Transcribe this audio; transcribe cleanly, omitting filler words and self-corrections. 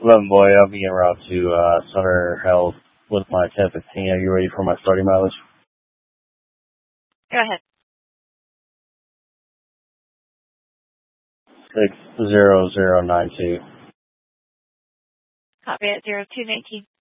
11 boy, I'll be en route to Sutter Health with my 1015. Are you ready for my starting mileage? Go ahead. 60092. Copy at 0219.